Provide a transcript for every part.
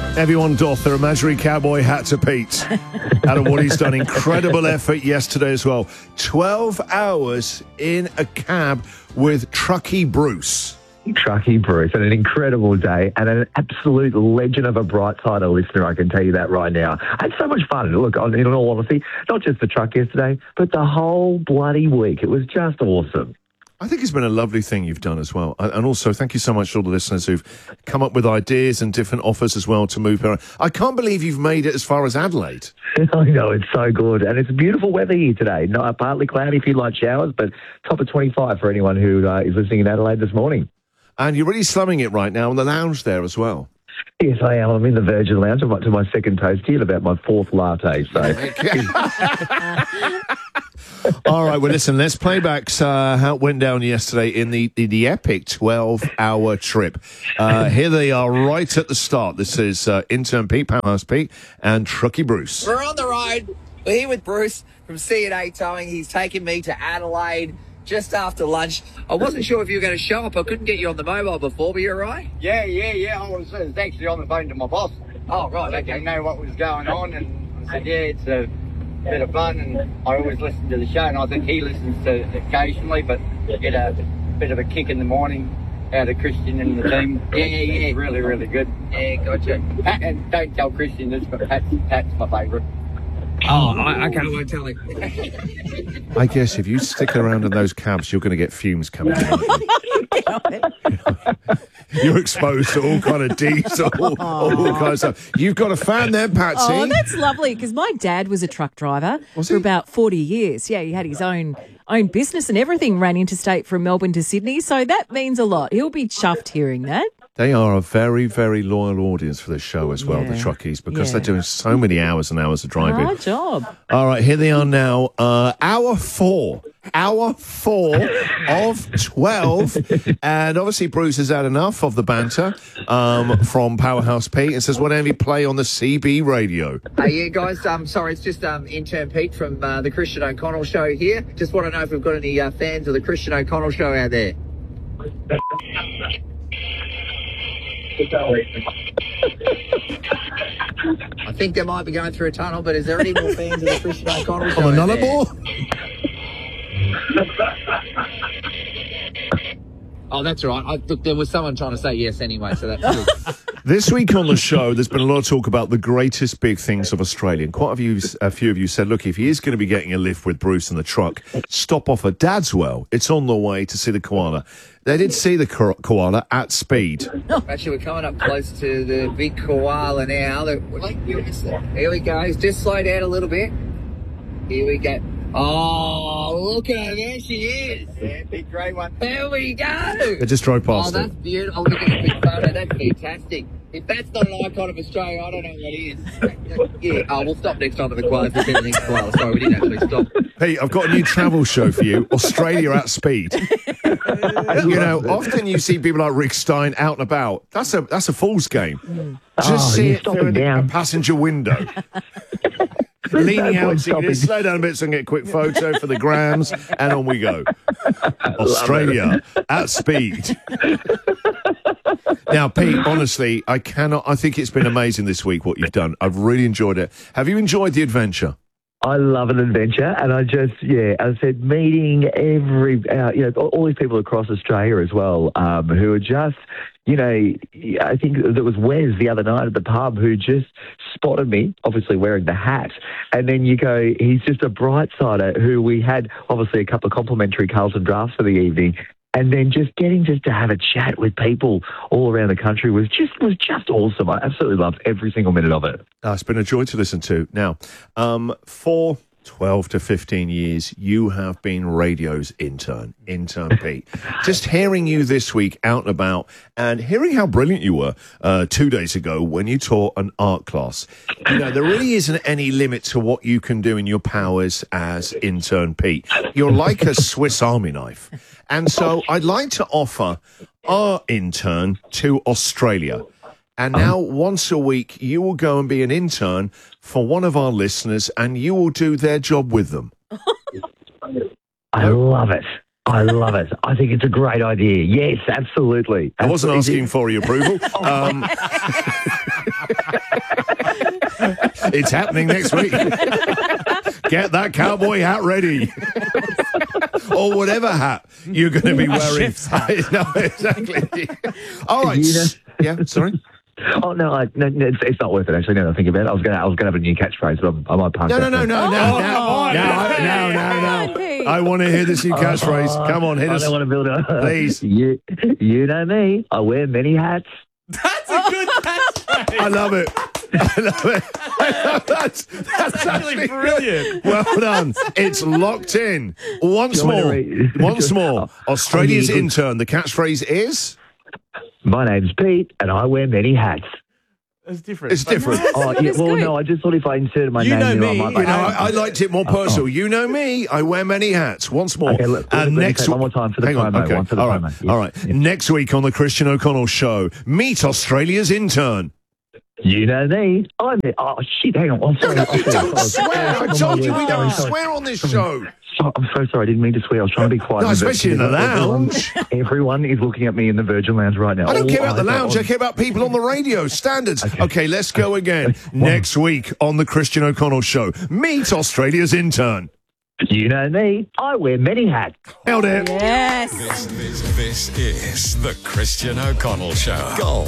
Everyone doff their imaginary cowboy hat to Pete. Out of what he's done. Incredible effort yesterday as well. 12 hours in a cab with Truckee Bruce. Truckee Bruce, and an incredible day, and an absolute legend of a Brightsider listener, I can tell you that right now. I had so much fun. Look, in all honesty, not just the truck yesterday, but the whole bloody week. It was just awesome. I think it's been a lovely thing you've done as well. And also, thank you so much to all the listeners who've come up with ideas and different offers as well to move around. I can't believe you've made it as far as Adelaide. I know, it's so good. And it's beautiful weather here today. Not partly cloudy, a few light showers, but top of 25 for anyone who is listening in Adelaide this morning. And you're really slumming it right now in the lounge there as well. Yes, I am. I'm in the Virgin Lounge. I'm up to my second toast here, about my fourth latte. So, all right. Well, listen. Let's play back how it went down yesterday in the epic 12-hour trip. Here they are, right at the start. This is intern Pete, Powerhouse Pete, and Truckee Bruce. We're on the road. We're here with Bruce from C&A Towing. He's taking me to Adelaide just after lunch. I wasn't sure if you were going to show up. I couldn't get you on the mobile before, but you're all right? Yeah. I was actually on the phone to my boss. Oh, right, okay. They know what was going on, and I said, yeah, it's a bit of fun, and I always listen to the show, and I think he listens to it occasionally, but get a bit of a kick in the morning out of Christian and the team. Yeah. Really, really good. Yeah, gotcha. And don't tell Christian this, but Pat's my favourite. Oh, okay, I won't tell him. I guess if you stick around in those cabs, you're going to get fumes coming out. You're exposed to all kind of diesel, all kind of stuff. You've got a fan there, Patsy. Oh, that's lovely, because my dad was a truck driver for about 40 years. Yeah, he had his own business and everything, ran interstate from Melbourne to Sydney, so that means a lot. He'll be chuffed hearing that. They are a very, very loyal audience for this show as well, the Truckies, because they're doing so many hours and hours of driving. Hard job. All right, here they are now. Hour four of 12. And obviously Bruce has had enough of the banter from Powerhouse Pete and says, why don't you play on the CB radio? Yeah, guys, sorry, it's just intern Pete from the Christian O'Connell Show here. Just want to know if we've got any fans of the Christian O'Connell Show out there. I think they might be going through a tunnel, but is there any more fans of the Christian O'Connell Show? On another ball? Oh, that's all right. Look, there was someone trying to say yes anyway, so that's good. This week on the show, there's been a lot of talk about the greatest big things of Australia. And quite a few of you said, look, if he is going to be getting a lift with Bruce in the truck, stop off at Dadswell. It's on the way to see the koala. They did see the koala at speed. Actually, we're coming up close to the big koala now. Here we go. Just slow down a little bit. Here we go. Oh, look at her. There she is. Yeah, big grey one. There we go. They just drove past Oh, that's beautiful. Look at the big photo. That's fantastic. If that's not an icon of Australia, I don't know what is. Yeah. Oh, we'll stop next time at the koala. Sorry, we didn't actually stop. Pete, I've got a new travel show for you. Australia at speed. You know, often you see people like Rick Stein out and about. That's a fool's game. Just see it through a passenger window. Leaning out, so you can slow down a bit so I can get a quick photo for the grams, and on we go. Australia at speed. Now, Pete, honestly, I think it's been amazing this week what you've done. I've really enjoyed it. Have you enjoyed the adventure? I love an adventure, and I just, as I said, meeting all these people across Australia as well, who are just, I think there was Wes the other night at the pub who just spotted me, obviously wearing the hat, and then you go, he's just a Brightsider who we had, obviously, a couple of complimentary Carlton drafts for the evening. And then just getting to have a chat with people all around the country was just awesome. I absolutely loved every single minute of it. It's been a joy to listen to. Now, for 12 to 15 years, you have been radio's intern Pete. Just hearing you this week out and about and hearing how brilliant you were 2 days ago when you taught an art class. There really isn't any limit to what you can do in your powers as intern Pete. You're like a Swiss Army knife. And so I'd like to offer our intern to Australia. And now, once a week, you will go and be an intern for one of our listeners, and you will do their job with them. I love it. I think it's a great idea. Yes, absolutely. I wasn't asking for your approval. It's happening next week. Get that cowboy hat ready. Or whatever hat you're going to be wearing. Chef's hat. No, exactly. All right. Yeah, sorry? Oh no, it's not worth it. Actually, now that I think about it, I was going to have a new catchphrase, but I might park. No. Pete. I want to hear this new catchphrase. Come on, hit I us. don't want to build a. Please. You know me. I wear many hats. That's a good catchphrase. I love it. I love it. That's actually brilliant. Well done. It's locked in. Once more. Australia's intern. The catchphrase is? My name's Pete, and I wear many hats. It's different. It's different. Oh, yeah, well, no, I just thought if I inserted my You name know there, me, I might. You know, I liked it more personal. You know me. I wear many hats. Once more. Okay, let me take one more time for the Hang on, promo. okay. One for the All right. promo. Yeah. All right. Yeah. Next week on the Christian O'Connell Show, meet Australia's intern. You know me. I'm the. Oh shit! Hang on. I'm sorry. Don't swear. I told you we don't swear on this show. I'm so sorry. I didn't mean to swear. I was trying to be quiet. No, especially in the lounge. Everyone is looking at me in the Virgin Lounge right now. I don't care about the eyes are lounge. I care about people on the radio. Standards. Okay, let's go again. Next week on the Christian O'Connell Show, meet Australia's intern. You know me. I wear many hats. Nailed it. Yes. This is the Christian O'Connell Show. Gold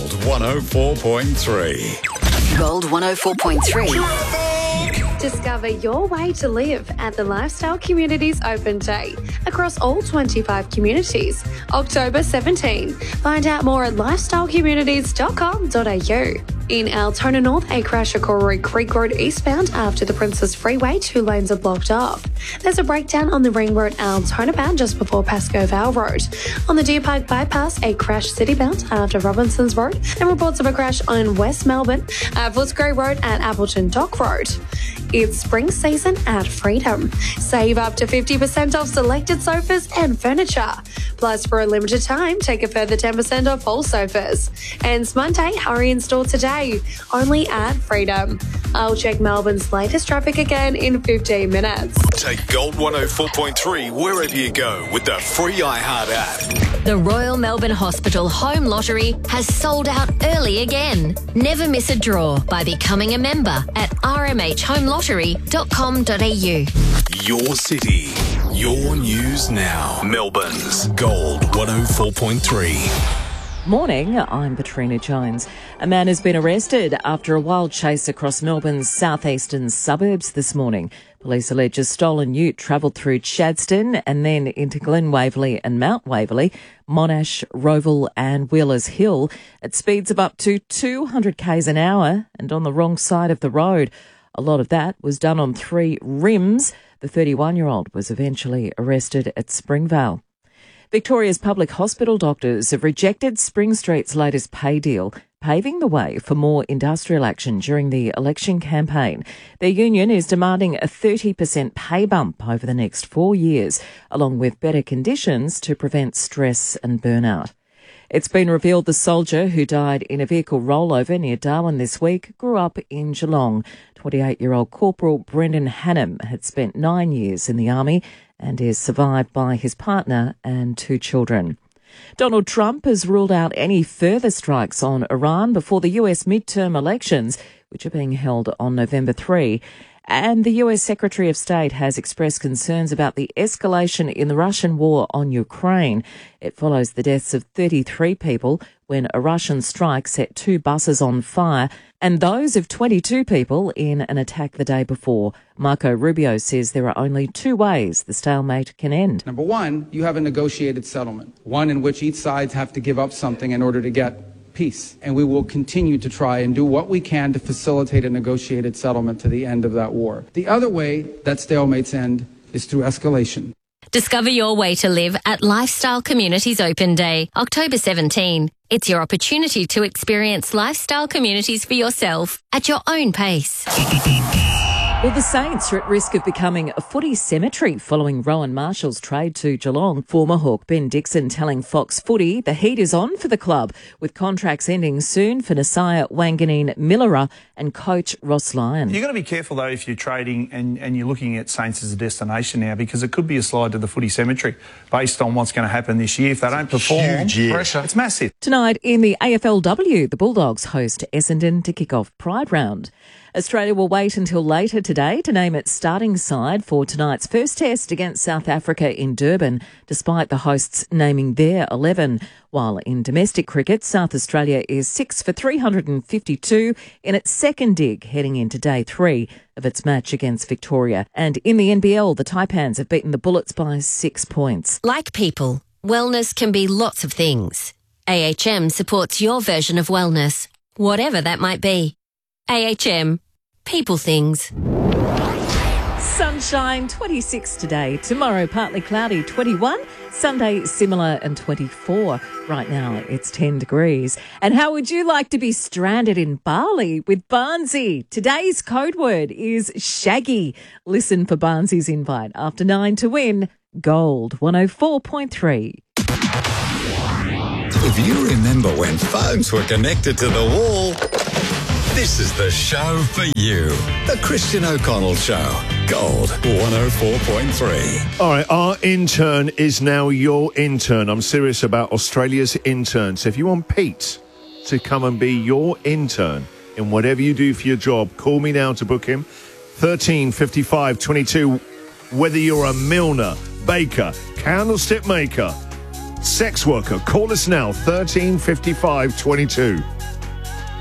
104.3. Gold 104.3. Discover your way to live at the Lifestyle Communities Open Day across all 25 communities, October 17. Find out more at lifestylecommunities.com.au. In Altona North, a crash at Corroy Creek Road eastbound after the Princess Freeway. 2 lanes are blocked off. There's a breakdown on the Ring Road Altona bound just before Pascoe Vale Road. On the Deer Park Bypass, a crash citybound after Robinson's Road, and reports of a crash on West Melbourne at Footscray Road at Appleton Dock Road. It's spring season at Freedom. Save up to 50% off selected sofas and furniture. Plus, for a limited time, take a further 10% off all sofas. And it's Monday, hurry in store today, only at Freedom. I'll check Melbourne's latest traffic again in 15 minutes. Take Gold 104.3 wherever you go with the free iHeart app. The Royal Melbourne Hospital Home Lottery has sold out early again. Never miss a draw by becoming a member at rmhlhomelottery.com.au. Your city, your news now. Melbourne's Gold 104.3. Morning, I'm Katrina Jones. A man has been arrested after a wild chase across Melbourne's southeastern suburbs this morning. Police allege a stolen ute travelled through Chadstone and then into Glen Waverley and Mount Waverley, Monash, Roval and Wheelers Hill at speeds of up to 200 k's an hour and on the wrong side of the road. A lot of that was done on 3 rims. The 31-year-old was eventually arrested at Springvale. Victoria's public hospital doctors have rejected Spring Street's latest pay deal, paving the way for more industrial action during the election campaign. Their union is demanding a 30% pay bump over the next 4 years, along with better conditions to prevent stress and burnout. It's been revealed the soldier who died in a vehicle rollover near Darwin this week grew up in Geelong. 28-year-old Corporal Brendan Hannam had spent 9 years in the Army and is survived by his partner and 2 children. Donald Trump has ruled out any further strikes on Iran before the US midterm elections, which are being held on November 3. And the US Secretary of State has expressed concerns about the escalation in the Russian war on Ukraine. It follows the deaths of 33 people when a Russian strike set 2 buses on fire and those of 22 people in an attack the day before. Marco Rubio says there are only 2 ways the stalemate can end. Number one, you have a negotiated settlement, one in which each sides have to give up something in order to get peace. And we will continue to try and do what we can to facilitate a negotiated settlement to the end of that war. The other way that stalemates end is through escalation. Discover your way to live at Lifestyle Communities Open Day, October 17. It's your opportunity to experience lifestyle communities for yourself at your own pace. Well, the Saints are at risk of becoming a footy cemetery following Rowan Marshall's trade to Geelong. Former Hawk Ben Dixon telling Fox Footy the heat is on for the club, with contracts ending soon for Nasiah Wanganeen-Millera and coach Ross Lyon. You've got to be careful, though, if you're trading and you're looking at Saints as a destination now, because it could be a slide to the footy cemetery based on what's going to happen this year. If they don't perform, pressure. It's massive. Tonight in the AFLW, the Bulldogs host Essendon to kick off Pride Round. Australia will wait until later today to name its starting side for tonight's first test against South Africa in Durban, despite the hosts naming their 11. While in domestic cricket, South Australia is 6 for 352 in its second dig, heading into day 3 of its match against Victoria. And in the NBL, the Taipans have beaten the Bullets by 6 points. Like people, wellness can be lots of things. AHM supports your version of wellness, whatever that might be. AHM. People things. Sunshine, 26 today. Tomorrow, partly cloudy, 21. Sunday, similar and 24. Right now, it's 10 degrees. And how would you like to be stranded in Bali with Barnsey? Today's code word is shaggy. Listen for Barnsey's invite after 9 to win Gold 104.3. If you remember when phones were connected to the wall, this is the show for you. The Christian O'Connell Show. Gold 104.3. All right, our intern is now your intern. I'm serious about Australia's intern. So if you want Pete to come and be your intern in whatever you do for your job, call me now to book him. 13 55 22. Whether you're a milliner, baker, candlestick maker, sex worker, call us now. 13 55 22.